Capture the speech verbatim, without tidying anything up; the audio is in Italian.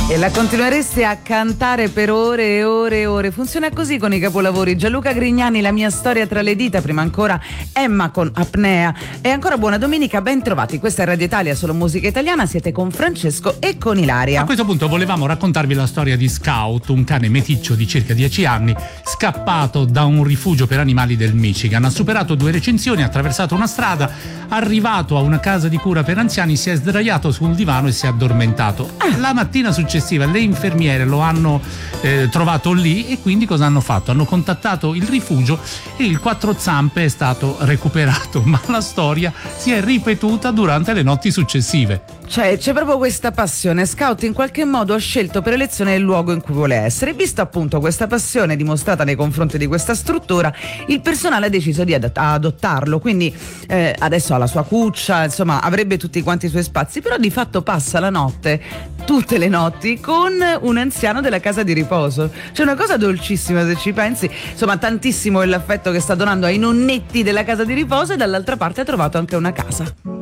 E la continuereste a cantare per ore e ore e ore. Funziona così con i capolavori. Gianluca Grignani, La mia storia tra le dita, prima ancora Emma con Apnea. E ancora buona domenica, ben trovati. Questa è Radio Italia, solo musica italiana. Siete con Francesco e con Ilaria. A questo punto volevamo raccontarvi la storia di Scout, un cane meticcio di circa dieci anni, scappato da un rifugio per animali del Michigan. Ha superato due recinzioni, ha attraversato una strada, arrivato a una casa di cura per anziani, si è sdraiato sul divano e si è addormentato. La mattina successiva le infermiere lo hanno eh, trovato lì e quindi cosa hanno fatto? Hanno contattato il rifugio e il quattro zampe è stato recuperato, ma la storia si è ripetuta durante le notti successive. Cioè c'è proprio questa passione. Scout in qualche modo ha scelto per elezione il luogo in cui vuole essere. Vista appunto questa passione dimostrata nei confronti di questa struttura, il personale ha deciso di ad- adottarlo, quindi eh, adesso ha la sua cuccia, insomma avrebbe tutti quanti i suoi spazi, però di fatto passa la notte, tutte le notti, con un anziano della casa di riposo. C'è una cosa dolcissima se ci pensi, insomma tantissimo è l'affetto che sta donando ai nonnetti della casa di riposo e dall'altra parte ha trovato anche una casa.